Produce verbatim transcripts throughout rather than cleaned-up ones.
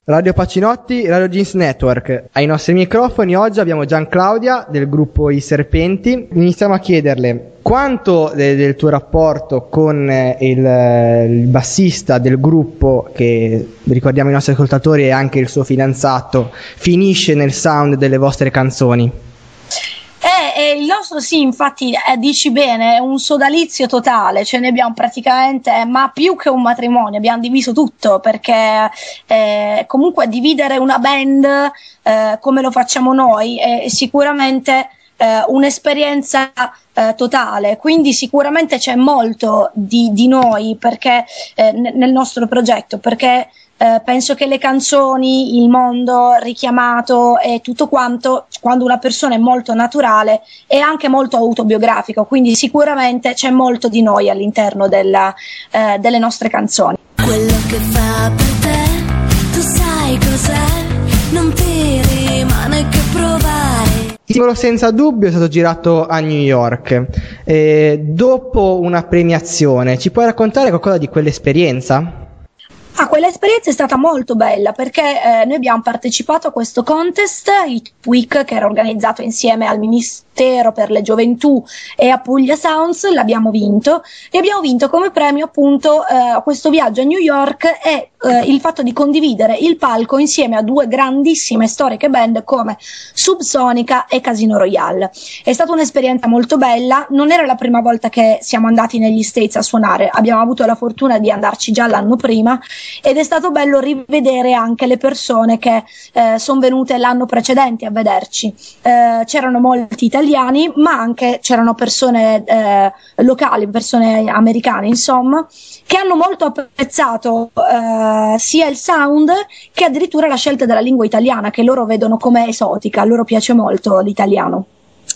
Radio Pacinotti, Radio Jeans Network. Ai nostri microfoni oggi abbiamo Gianclaudia del gruppo I Serpenti. Iniziamo a chiederle quanto de- del tuo rapporto con eh, il, il bassista del gruppo, che ricordiamo ai nostri ascoltatori è anche il suo fidanzato, finisce nel sound delle vostre canzoni. Eh, eh, il nostro sì, infatti, eh, dici bene, è un sodalizio totale, cioè ne abbiamo praticamente, ma più che un matrimonio, abbiamo diviso tutto, perché eh, comunque dividere una band eh, come lo facciamo noi è sicuramente eh, un'esperienza eh, totale, quindi sicuramente c'è molto di, di noi perché eh, n- nel nostro progetto, perché Eh, penso che le canzoni, il mondo richiamato e tutto quanto, quando una persona è molto naturale, è anche molto autobiografico, quindi sicuramente c'è molto di noi all'interno della, eh, delle nostre canzoni. Quello che fa per te, tu sai cos'è, non ti rimane che provare. Il singolo Senza Dubbio è stato girato a New York. Eh, dopo una premiazione, ci puoi raccontare qualcosa di quell'esperienza? Ah, quell'esperienza è stata molto bella perché eh, noi abbiamo partecipato a questo contest, il Week, che era organizzato insieme al Ministero per le Gioventù e a Puglia Sounds. L'abbiamo vinto e abbiamo vinto come premio appunto eh, questo viaggio a New York e eh, il fatto di condividere il palco insieme a due grandissime storiche band come Subsonica e Casino Royale. È stata un'esperienza molto bella, non era la prima volta che siamo andati negli States a suonare, abbiamo avuto la fortuna di andarci già l'anno prima ed è stato bello rivedere anche le persone che eh, sono venute l'anno precedente a vederci. Eh, c'erano molti italiani, ma anche c'erano persone eh, locali, persone americane, insomma, che hanno molto apprezzato eh, sia il sound che addirittura la scelta della lingua italiana, che loro vedono come esotica, a loro piace molto l'italiano.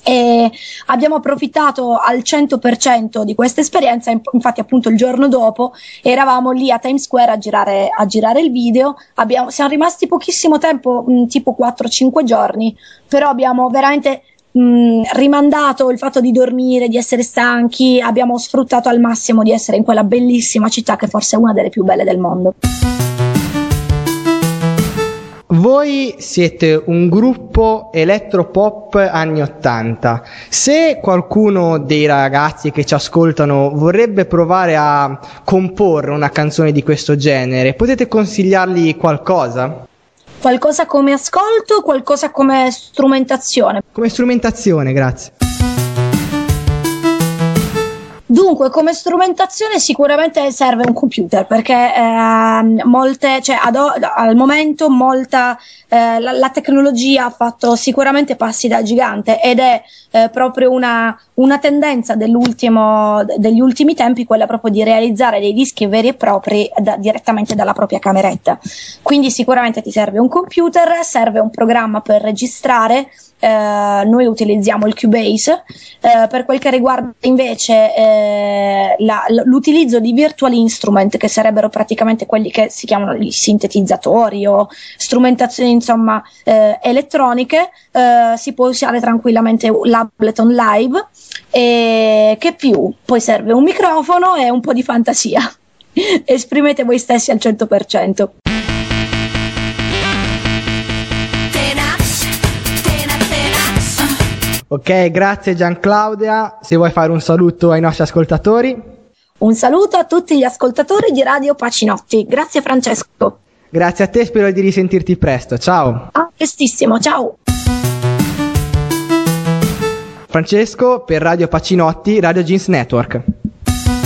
E abbiamo approfittato al cento per cento di questa esperienza. Infatti appunto il giorno dopo eravamo lì a Times Square a girare, a girare il video. Abbiamo, siamo rimasti pochissimo tempo, mh, tipo quattro cinque giorni, però abbiamo veramente mh, rimandato il fatto di dormire, di essere stanchi, abbiamo sfruttato al massimo di essere in quella bellissima città che forse è una delle più belle del mondo. Voi siete un gruppo elettropop anni ottanta. Se qualcuno dei ragazzi che ci ascoltano vorrebbe provare a comporre una canzone di questo genere, potete consigliargli qualcosa? Qualcosa come ascolto, qualcosa come strumentazione? Come strumentazione, grazie. Dunque, come strumentazione sicuramente serve un computer, perché eh, molte, cioè ad o, al momento molta eh, la, la tecnologia ha fatto sicuramente passi da gigante ed è eh, proprio una, una tendenza dell'ultimo, degli ultimi tempi, quella proprio di realizzare dei dischi veri e propri da, direttamente dalla propria cameretta. Quindi sicuramente ti serve un computer, serve un programma per registrare. Uh, noi utilizziamo il Cubase. Uh, per quel che riguarda invece uh, la, l'utilizzo di virtual instrument, che sarebbero praticamente quelli che si chiamano i sintetizzatori o strumentazioni insomma uh, elettroniche, uh, si può usare tranquillamente l'Ableton Live. E che più? Poi serve un microfono e un po' di fantasia. Esprimete voi stessi al cento per cento. Ok, grazie Gianclaudia. Se vuoi fare un saluto ai nostri ascoltatori. Un saluto a tutti gli ascoltatori di Radio Pacinotti. Grazie Francesco. Grazie a te, spero di risentirti presto. Ciao. A prestissimo, ciao. Francesco per Radio Pacinotti, Radio Jeans Network.